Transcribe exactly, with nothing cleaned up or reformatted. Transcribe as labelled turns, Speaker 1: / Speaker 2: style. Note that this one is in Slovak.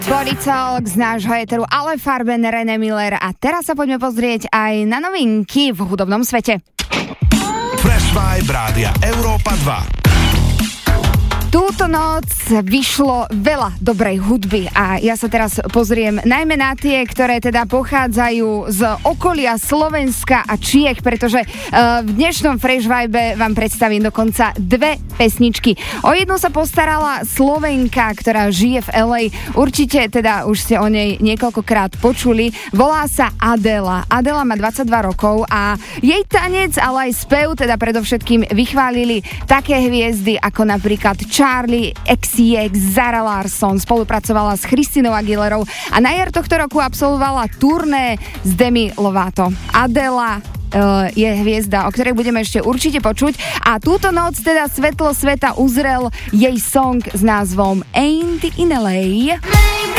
Speaker 1: Body Talk z nášho éteru Ale Farben, René Miller a teraz sa poďme pozrieť aj na novinky v hudobnom svete.
Speaker 2: Fresh Vibe Rádia Európa dva.
Speaker 1: Túto noc vyšlo veľa dobrej hudby a ja sa teraz pozriem najmä na tie, ktoré teda pochádzajú z okolia Slovenska a Čiech, pretože uh, v dnešnom Fresh Vibe vám predstavím dokonca dve pesničky. O jednu sa postarala Slovenka, ktorá žije v el ej. Určite teda už ste o nej niekoľkokrát počuli. Volá sa Adela. Adela má dvadsaťdva rokov a jej tanec, ale aj spev teda predovšetkým vychválili také hviezdy ako napríklad Charlie iks iks, Zara Larsson, spolupracovala s Christinou Aguilerou a na jar tohto roku absolvovala turné s Demi Lovato. Adela uh, je hviezda, o ktorej budeme ešte určite počuť a túto noc teda svetlo sveta uzrel jej song s názvom Ain't in el ej.